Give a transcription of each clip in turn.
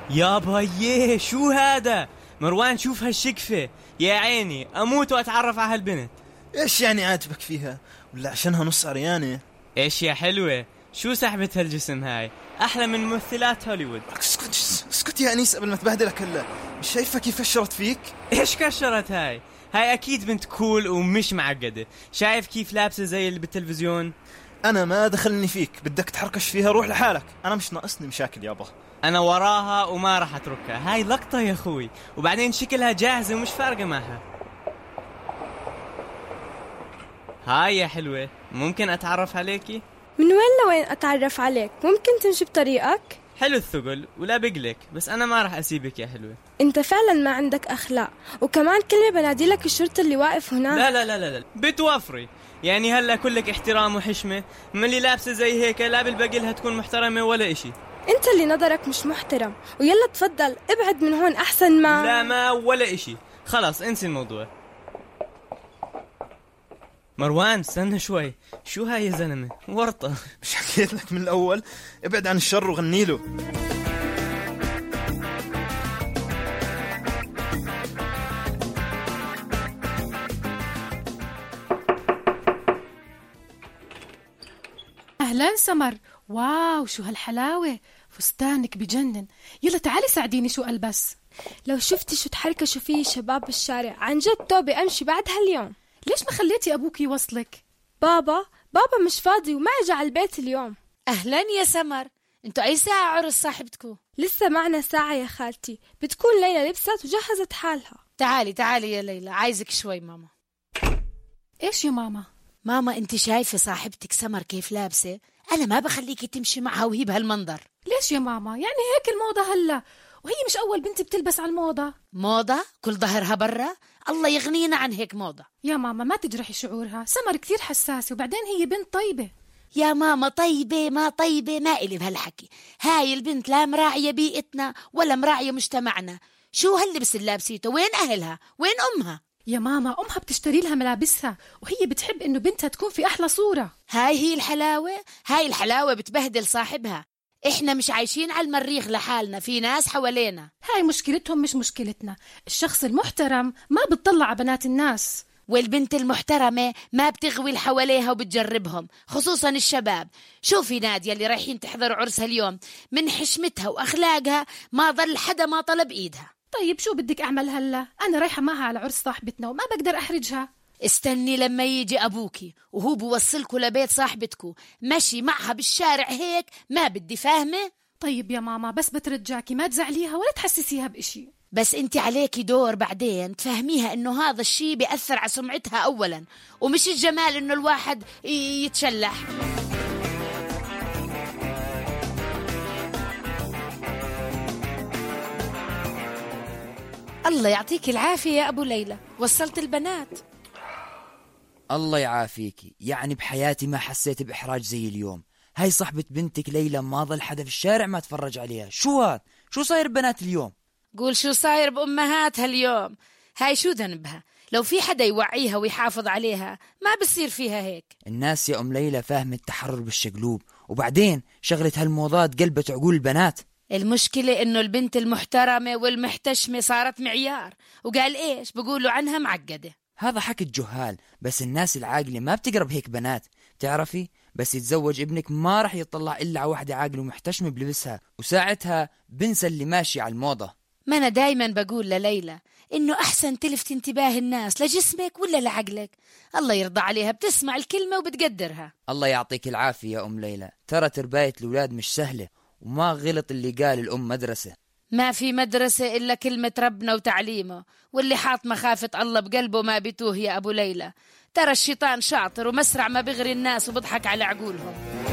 يابا يه شو هذا؟ مروان شوف هالشقفة، يا عيني أموت وأتعرف على هالبنت. إيش يعني عاتبك فيها؟ ولا عشانها نص عريانة؟ إيش يا حلوة، شو سحبة هالجسم هاي؟ أحلى من ممثلات هوليوود. اسكت يا أنيس قبل ما تبهدلك هلا. مش شايفة كيف فشرت فيك؟ إيش كشرت هاي؟ هاي أكيد بنت كول ومش معقدة. شايف كيف لابسة زي اللي بالتلفزيون؟ أنا ما دخلني فيك، بدك تحركش فيها روح لحالك، أنا مش ناقصني مشاكل يابا. أنا وراها وما راح أتركها، هاي لقطة يا أخوي، وبعدين شكلها جاهزة ومش فارقة معها. هاي يا حلوة، ممكن أتعرف عليكي؟ من وين لوين أتعرف عليك؟ ممكن تمشي بطريقك؟ حلو الثقل ولا بقلك، بس أنا ما راح أسيبك يا حلوة. أنت فعلا ما عندك أخلاق، وكمان كلمة بنادي لك الشرطة اللي واقف هناك. لا لا لا لا لا، بتوفري يعني هلا كلك احترام وحشمة، من اللي لابسة زي هيك لا بالبقلها تكون محترمة ولا إشي. أنت اللي نظرك مش محترم، ويلا تفضل ابعد من هون أحسن ما. لا ما ولا إشي، خلاص انسي الموضوع. مروان استنى شوي، شو هاي يا زلمة؟ ورطة. مش حكيت لك من الأول ابعد عن الشر وغنيله. أهلا سمر، واو شو هالحلاوة، فستانك بجنن. يلا تعالي ساعديني شو ألبس. لو شفتي شو تحركشوا فيه شباب بالشارع، عن جد توبي أمشي بعد هاليوم. ليش ما خليتي أبوك يوصلك؟ بابا مش فاضي وما اجى على البيت اليوم. أهلا يا سمر، انتو أي ساعة عرس صاحبتكو؟ لسه معنا ساعة يا خالتي، بتكون ليلى لبست وجهزت حالها. تعالي يا ليلى، عايزك شوي ماما. إيش يا ماما؟ ماما انت شايفة صاحبتك سمر كيف لابسة؟ أنا ما بخليكي تمشي معها وهي بهالمنظر. ليش يا ماما؟ يعني هيك الموضة هلا، وهي مش أول بنت بتلبس على الموضة. موضة؟ كل ظهرها برا؟ الله يغنينا عن هيك موضة. يا ماما ما تجرحي شعورها، سمر كثير حساسة، وبعدين هي بنت طيبة. يا ماما طيبة ما إلي بهالحكي. هاي البنت لا مراعية بيئتنا ولا مراعية مجتمعنا. شو هاللبس اللي لابسيته؟ وين أهلها؟ وين أمها؟ يا ماما أمها بتشتري لها ملابسها، وهي بتحب إنه بنتها تكون في أحلى صورة. هاي الحلاوة؟ هاي الحلاوة بتبهدل صاحبها. إحنا مش عايشين على المريخ لحالنا، في ناس حوالينا. هاي مشكلتهم مش مشكلتنا. الشخص المحترم ما بتطلع على بنات الناس، والبنت المحترمة ما بتغوي اللي حواليها وبتجربهم، خصوصا الشباب. شوفي نادية اللي رايحين تحضروا عرسها اليوم، من حشمتها وأخلاقها ما ظل حدا ما طلب إيدها. طيب شو بدك أعمل هلا؟ أنا رايحة معها على عرس صاحبتنا وما بقدر أحرجها. استني لما يجي أبوكي وهو بوصلكوا لبيت صاحبتكو، مشي معها بالشارع هيك ما بدي فاهمة؟ طيب يا ماما بس بترجاكي ما تزعليها ولا تحسسيها بإشي. بس انت عليكي دور بعدين تفهميها انه هذا الشيء بيأثر على سمعتها اولا، ومش الجمال انه الواحد يتشلح. الله يعطيك العافية يا أبو ليلى، وصلت البنات. الله يعافيكي، يعني بحياتي ما حسيت بإحراج زي اليوم. هاي صاحبة بنتك ليلى ما ظل حدا في الشارع ما تفرج عليها. شو هاد؟ شو صاير بنات اليوم؟ قول شو صاير بأمهاتها اليوم؟ هاي شو ذنبها؟ لو في حدا يوعيها ويحافظ عليها ما بصير فيها هيك. الناس يا أم ليلى فاهمة التحرر بالشقلوب، وبعدين شغلة هالموضات قلبت عقول البنات. المشكلة إنه البنت المحترمة والمحتشمة صارت معيار، وقال إيش بقولوا عنها معقدة. هذا حكي الجهال، بس الناس العاقلة ما بتقرب هيك بنات. تعرفي بس يتزوج ابنك ما رح يطلع إلا على واحدة عاقلة ومحتشمة بلبسها، وساعتها بنسى اللي ماشي على الموضة. ما أنا دايما بقول لليلى إنه أحسن تلفت انتباه الناس لجسمك ولا لعقلك. الله يرضى عليها بتسمع الكلمة وبتقدرها. الله يعطيك العافية يا أم ليلى، ترى ترباية الأولاد مش سهلة، وما غلط اللي قال الأم مدرسة. ما في مدرسة إلا كلمة ربنا وتعليمه، واللي حاط مخافة الله بقلبه ما بيتوه يا أبو ليلى. ترى الشيطان شاطر ومسرع ما بغري الناس وبضحك على عقولهم.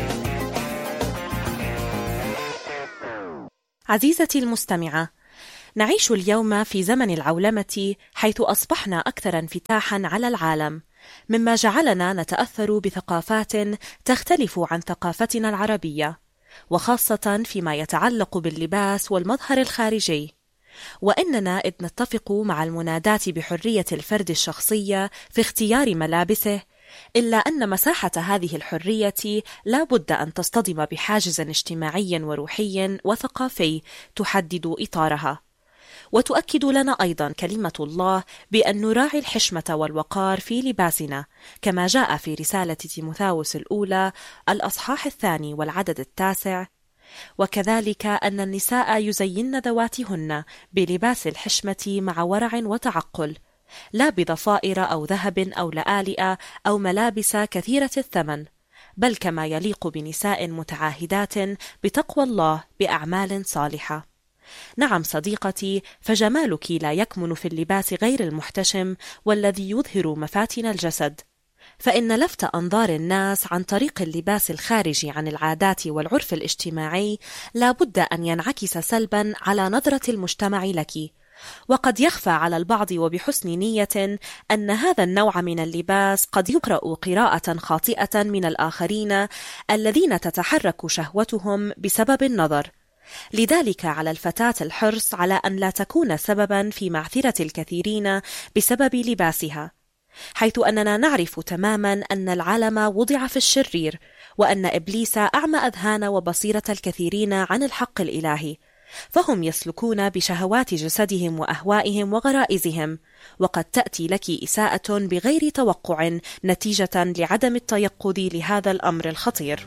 عزيزتي المستمعة، نعيش اليوم في زمن العولمة، حيث أصبحنا أكثر انفتاحا على العالم، مما جعلنا نتأثر بثقافات تختلف عن ثقافتنا العربية، وخاصة فيما يتعلق باللباس والمظهر الخارجي. وإننا إذ نتفق مع المناداة بحرية الفرد الشخصية في اختيار ملابسه، إلا أن مساحة هذه الحرية لا بد أن تصطدم بحاجز اجتماعي وروحي وثقافي تحدد إطارها. وتؤكد لنا أيضا كلمة الله بأن نراعي الحشمة والوقار في لباسنا، كما جاء في رسالة تيموثاوس الأولى الأصحاح 2 والعدد 9: وكذلك أن النساء يزين ذواتهن بلباس الحشمة مع ورع وتعقل، لا بضفائر أو ذهب أو لآلئ أو ملابس كثيرة الثمن، بل كما يليق بنساء متعاهدات بتقوى الله بأعمال صالحة. نعم صديقتي، فجمالك لا يكمن في اللباس غير المحتشم والذي يظهر مفاتن الجسد، فإن لفت أنظار الناس عن طريق اللباس الخارج عن العادات والعرف الاجتماعي لا بد أن ينعكس سلبا على نظرة المجتمع لك. وقد يخفى على البعض وبحسن نية أن هذا النوع من اللباس قد يقرأ قراءة خاطئة من الآخرين الذين تتحرك شهوتهم بسبب النظر. لذلك على الفتاة الحرص على أن لا تكون سببا في معثرة الكثيرين بسبب لباسها، حيث أننا نعرف تماما أن العالم وضع في الشرير، وأن إبليس أعمى أذهان وبصيرة الكثيرين عن الحق الإلهي، فهم يسلكون بشهوات جسدهم وأهوائهم وغرائزهم، وقد تأتي لك إساءة بغير توقع نتيجة لعدم التيقظ لهذا الأمر الخطير.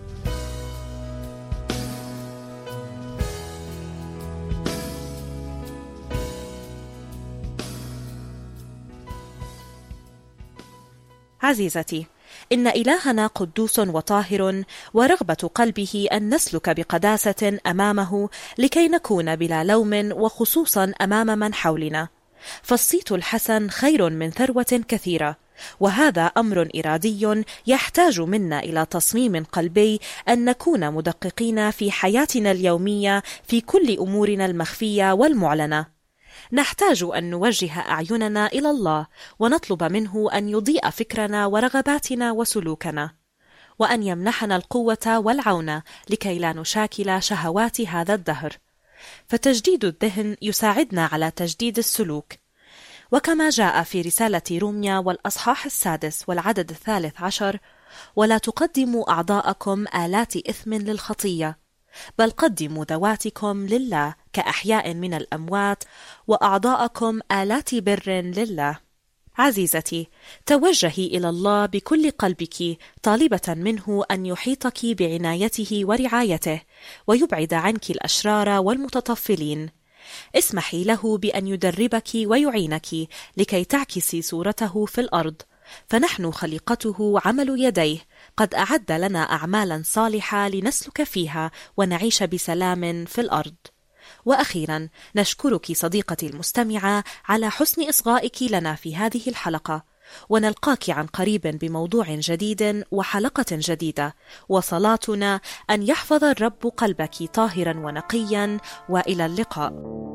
عزيزتي، إن إلهنا قدوس وطاهر، ورغبة قلبه أن نسلك بقداسة أمامه لكي نكون بلا لوم، وخصوصا أمام من حولنا. فالصيت الحسن خير من ثروة كثيرة، وهذا أمر إرادي يحتاج منا إلى تصميم قلبي أن نكون مدققين في حياتنا اليومية في كل أمورنا المخفية والمعلنة. نحتاج أن نوجه أعيننا إلى الله، ونطلب منه أن يضيء فكرنا ورغباتنا وسلوكنا، وأن يمنحنا القوة والعون لكي لا نشاكل شهوات هذا الدهر. فتجديد الذهن يساعدنا على تجديد السلوك، وكما جاء في رسالة روميا والأصحاح 6 والعدد 13: ولا تقدموا أعضاءكم آلات إثم للخطية، بل قدموا ذواتكم لله كأحياء من الأموات، وأعضاءكم آلات بر لله. عزيزتي، توجهي إلى الله بكل قلبك، طالبة منه أن يحيطك بعنايته ورعايته، ويبعد عنك الأشرار والمتطفلين. اسمحي له بأن يدربك ويعينك لكي تعكسي صورته في الأرض، فنحن خليقته عمل يديه، قد أعد لنا أعمالا صالحة لنسلك فيها ونعيش بسلام في الأرض. وأخيرا نشكرك صديقتي المستمعة على حسن إصغائك لنا في هذه الحلقة، ونلقاك عن قريب بموضوع جديد وحلقة جديدة، وصلاتنا أن يحفظ الرب قلبك طاهرا ونقيا، وإلى اللقاء.